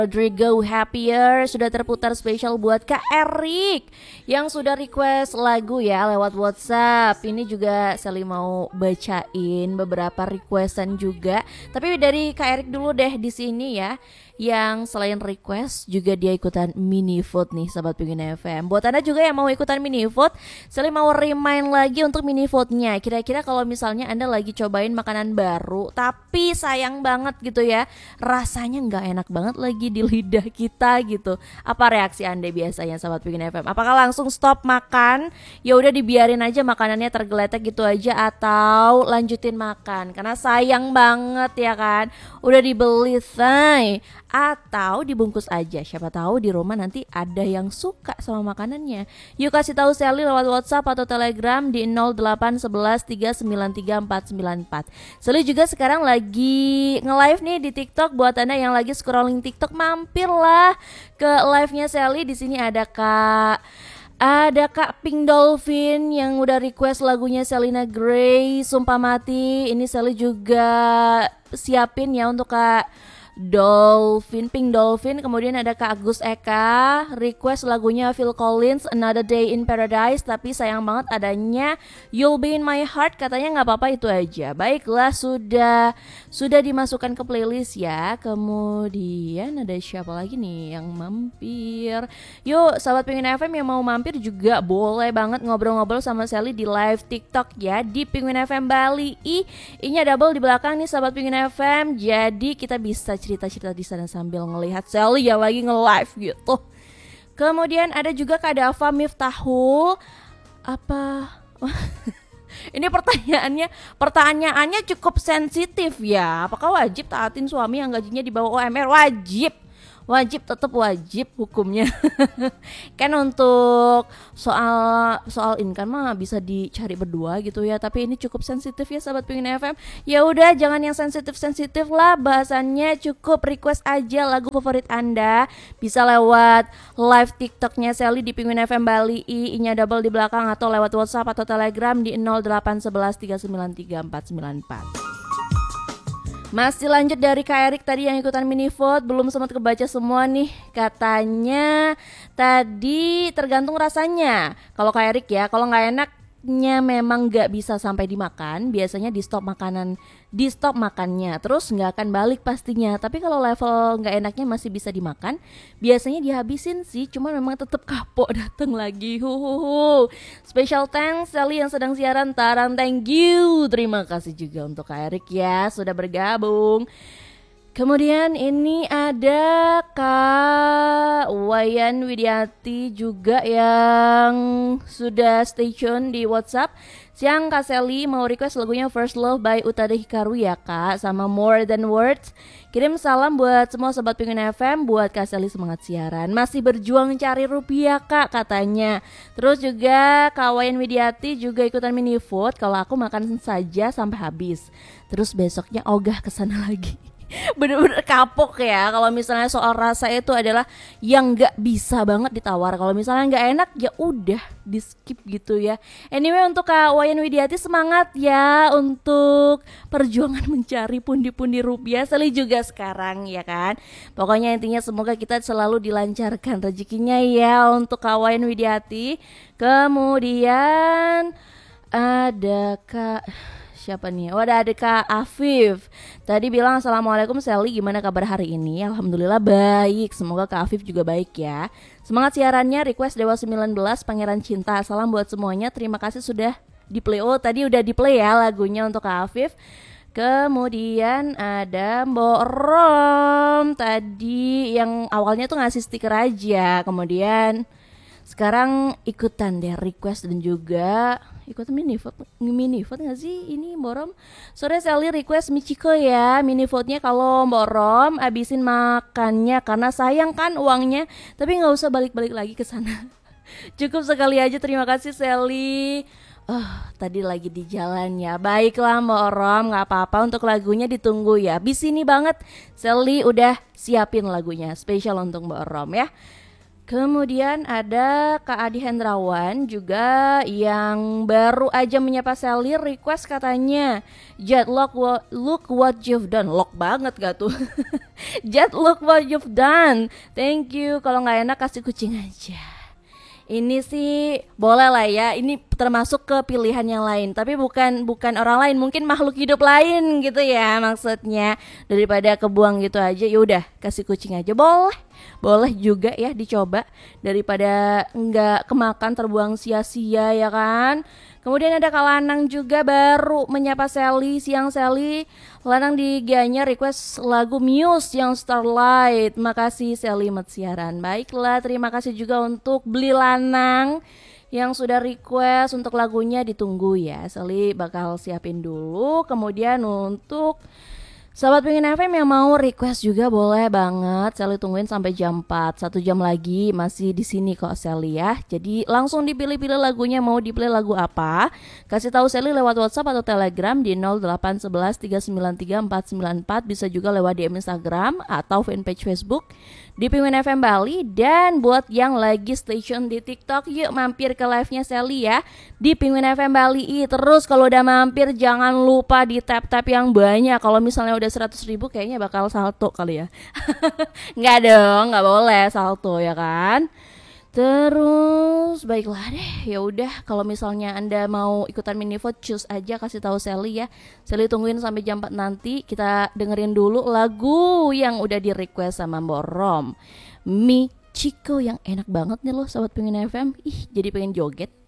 Rodrigo Happier sudah terputar spesial buat Kak Erik yang sudah request lagu ya lewat WhatsApp. Ini juga Sally mau bacain beberapa requestan juga. Tapi dari Kak Erik dulu deh di sini ya. Yang selain request juga dia ikutan mini vote nih Sahabat Pengguna FM. Buat Anda juga yang mau ikutan mini vote, Sally mau remind lagi untuk mini vote-nya. Kira-kira kalau misalnya Anda lagi cobain makanan baru tapi sayang banget gitu ya, rasanya nggak enak banget lagi di lidah kita gitu. Apa reaksi Anda biasanya Sahabat Pengguna FM? Apakah langsung stop makan? Ya udah dibiarin aja makanannya tergeletak gitu aja, atau lanjutin makan karena sayang banget ya kan? Udah dibeli say, atau dibungkus aja, siapa tahu di rumah nanti ada yang suka sama makanannya. Yuk kasih tahu Sally lewat WhatsApp atau Telegram di 0811393494. Sally juga sekarang lagi nge-live nih di TikTok. Buat Anda yang lagi scrolling TikTok, mampirlah ke live-nya Sally. Di sini ada Kak Pink Dolphin yang udah request lagunya Selena Gray, Sumpah Mati. Ini Sally juga siapin ya untuk Kak Pink Dolphin. Kemudian ada Kak Agus Eka request lagunya Phil Collins, Another Day in Paradise. Tapi sayang banget adanya You'll Be in My Heart, katanya nggak apa-apa itu aja. Baiklah, sudah dimasukkan ke playlist ya. Kemudian ada siapa lagi nih yang mampir? Yuk Sahabat Penguin FM yang mau mampir juga boleh banget ngobrol-ngobrol sama Sally di live TikTok ya, di Penguin FM Bali. I-nya double di belakang nih Sahabat Penguin FM. Jadi kita bisa cerita-cerita di sana sambil ngelihat Sally yang lagi nge-live gitu. Kemudian ada juga Kak Dava Miftahul. Apa? Ini pertanyaannya cukup sensitif ya. Apakah wajib taatin suami yang gajinya di bawah UMR? Wajib, tetap wajib hukumnya. Kan untuk soal income mah bisa dicari berdua gitu ya, tapi ini cukup sensitif ya Sahabat Penguin FM. Ya udah, jangan yang sensitif lah bahasannya, cukup request aja lagu favorit Anda. Bisa lewat live TikToknya Sally di Penguin FM Bali, I-nya double di belakang, atau lewat WhatsApp atau Telegram di 0811393494. Masih lanjut dari Kak Erik tadi yang ikutan mini vote, belum sempat kebaca semua nih. Katanya tadi tergantung rasanya. Kalau Kak Erik ya, kalau nggak enaknya memang nggak bisa sampai dimakan, biasanya di stop makannya, terus nggak akan balik pastinya. Tapi kalau level nggak enaknya masih bisa dimakan, biasanya dihabisin sih, cuma memang tetap kapok datang lagi. Special thanks Sally yang sedang siaran, Tarang, thank you. Terima kasih juga untuk Kak Erik ya sudah bergabung. Kemudian ini ada Kak Wayan Widiati juga yang sudah stay tune di WhatsApp. Siang Kak Sally, mau request lagunya First Love by Utada Hikaru ya Kak, sama More Than Words. Kirim salam buat semua Sobat Penguin FM, buat Kak Sally semangat siaran. Masih berjuang cari rupiah Kak katanya. Terus juga Kak Wayan Widiati juga ikutan mini vote, kalau aku makan saja sampai habis. Terus besoknya ogah kesana lagi. Bener-bener kapok ya kalau misalnya soal rasa itu adalah yang nggak bisa banget ditawar. Kalau misalnya nggak enak ya udah di skip gitu ya. Anyway, untuk Kak Wayan Widiati semangat ya untuk perjuangan mencari pundi-pundi rupiah. Sally juga sekarang ya kan. Pokoknya intinya semoga kita selalu dilancarkan rezekinya ya untuk Kak Wayan Widiati. Kemudian ada Kak siapa nih? Ada Kak Afif. Tadi bilang assalamualaikum Sally, gimana kabar hari ini? Alhamdulillah baik. Semoga Kak Afif juga baik ya. Semangat siarannya. Request Dewa 19 Pangeran Cinta. Salam buat semuanya. Terima kasih sudah di play. Oh tadi udah di play ya lagunya untuk Kak Afif. Kemudian ada Mbok Rom tadi yang awalnya tuh ngasih stiker aja, kemudian sekarang ikutan deh request dan juga ikutan mini vote nggak sih ini Mbok Rom? Sore Sally request Michiko ya, mini vote-nya kalau Mbok Rom abisin makannya karena sayang kan uangnya, tapi nggak usah balik-balik lagi ke sana. Cukup sekali aja, terima kasih Sally. Tadi lagi di jalan ya. Baiklah Mbak Rom, gak apa-apa, untuk lagunya ditunggu ya. Abis ini banget Sally udah siapin lagunya spesial untuk Mbak Rom ya. Kemudian ada Kak Adi Hendrawan juga yang baru aja menyapa Sally, request katanya, Jet, look what you've done. Lock banget gak tuh? Jet, look what you've done. Thank you. Kalau nggak enak kasih kucing aja. Ini sih boleh lah ya. Ini termasuk ke pilihan yang lain, tapi bukan orang lain, mungkin makhluk hidup lain gitu ya maksudnya. Daripada kebuang gitu aja, yaudah kasih kucing aja. Boleh juga ya dicoba, daripada nggak kemakan terbuang sia-sia ya kan. Kemudian ada Kak Lanang juga baru menyapa Sally, siang Sally. Lanang di GA-nya request lagu Muse yang Starlight. Makasih Sally siaran. Baiklah, terima kasih juga untuk Beli Lanang yang sudah request untuk lagunya, ditunggu ya. Sally bakal siapin dulu. Kemudian untuk Sobat Pengen FM yang mau request juga boleh banget. Sally tungguin sampai jam 4, 1 jam lagi masih di sini kok Sally ya. Jadi langsung dipilih-pilih lagunya, mau di-play lagu apa. Kasih tahu Sally lewat WhatsApp atau Telegram di 0811 393 494. Bisa juga lewat DM Instagram atau fanpage Facebook di Penguin FM Bali. Dan buat yang lagi station di TikTok, yuk mampir ke live-nya Sally ya di Penguin FM Bali. Terus kalau udah mampir jangan lupa di tap-tap yang banyak. Kalau misalnya udah 100.000 kayaknya bakal salto kali ya. Nggak dong, nggak boleh salto ya kan. Terus baiklah deh, ya udah kalau misalnya Anda mau ikutan mini vote, choose aja, kasih tahu Sally ya. Sally tungguin sampai jam 4 nanti. Kita dengerin dulu lagu yang udah di request sama Mbok Rom, Mi Chico, yang enak banget nih loh Sobat Pengen FM. Ih, jadi pengen joget.